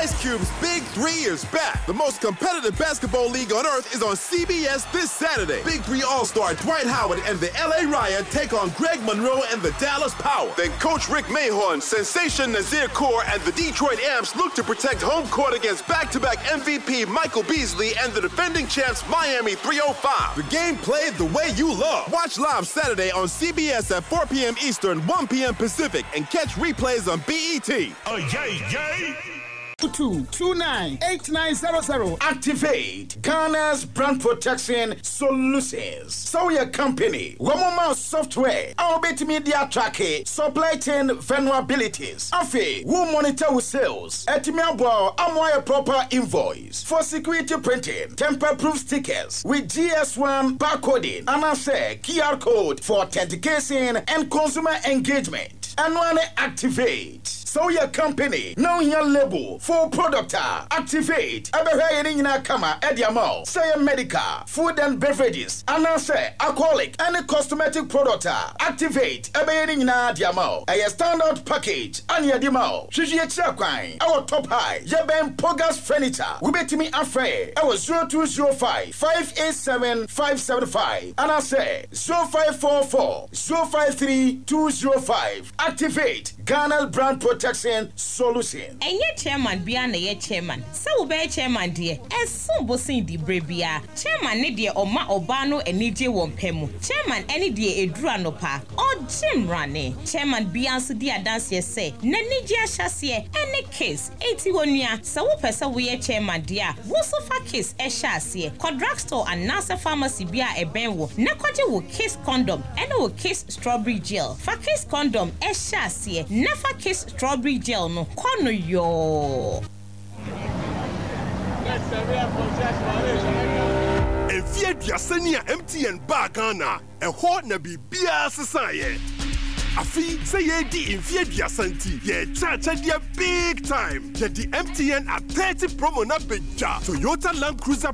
Ice Cube's Big 3 is back. The most competitive basketball league on earth is on CBS this Saturday. Big 3 All-Star Dwight Howard and the LA Riot take on Greg Monroe and the Dallas Power. Then Coach Rick Mahorn, Sensation Nazir Kaur, and the Detroit Amps look to protect home court against back-to-back MVP Michael Beasley and the defending champs Miami 305. The game played the way you love. Watch live Saturday on CBS at 4 p.m. Eastern, 1 p.m. Pacific, and catch replays on BET. Oh, yay! 298900. Activate Ghana's brand protection solutions. So your company, Womoma software, Albert Media Tracker, supply chain vulnerabilities. Afe, who monitor with sales. Etimiabo, Amoya proper invoice. For security printing, tamper-proof stickers with GS1 barcoding, and I say QR code for authentication and consumer engagement. And one activate. So your company, now your label, for product, activate, Abehayin Kama, Ediamo, say medical, food and beverages, and I say alcoholic, and cosmetic product, activate, Abehayin Diamo, a standard package, and Yadimo, Shiji Chakwine, our top high, Yeben Pogas furniture, we bet me afraid, our 0205 587 575, and I say 0544 053 205, activate, Ghana brand protection solution. And yet chairman beyond the chairman. So be chairman dear. And so bossing the brebia. Chairman ni dear Oma Obano and Nije Wompemu. Chairman any dear Edruanopa. Or Jim Rane. Chairman Beyonce dear dance ye say. Nenija Shasie any case. 81 year. So pesa we chairman dear. Wosofa case e shasie. Drugstore and Nasa pharmacy bia e benwo. Nakwaje wo case condom. And wo case strawberry gel. For case condom e shasie. Never kiss strawberry gel no kono yo. Efie diasenia MTN Bagana e ho na bibia sesaye. Afi say ye di infie diasanti ye cha dia big time. Ye di MTN at 30 promo na beja. Toyota Land Cruiser